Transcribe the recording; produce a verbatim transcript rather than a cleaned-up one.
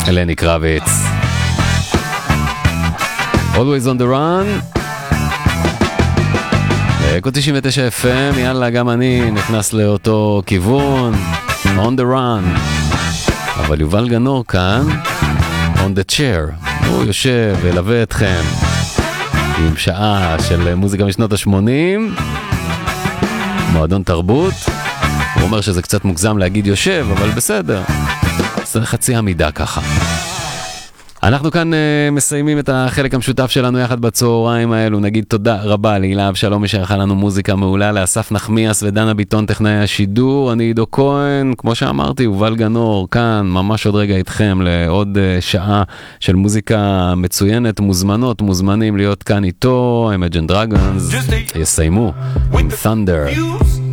אלני קרביץ. Always on the run. אקו תשעים ותשע אף אם, יאללה, גם אני נכנס לאותו כיוון. On the run. אבל יובל גנור כאן, on the chair. הוא יושב ולווה אתכם עם שעה של מוזיקה משנות ה-שמונים, מועדון תרבות. הוא אומר שזה קצת מוגזם להגיד יושב, אבל בסדר, זה חצי עמידה ככה. אנחנו כאן uh, מסיימים את החלק המשותף שלנו יחד בצהריים האלו. נגיד תודה רבה להילה אבשלום שערכה לנו מוזיקה מעולה, לאסף נחמיאס ודנה ביטון טכנאי השידור. אני עידו כהן, כמו שאמרתי, יובל גנור כאן ממש עוד רגע איתכם לעוד uh, שעה של מוזיקה מצוינת. מוזמנות, מוזמנים להיות כאן איתו. Imagine Dragons יסיימו עם Thunder.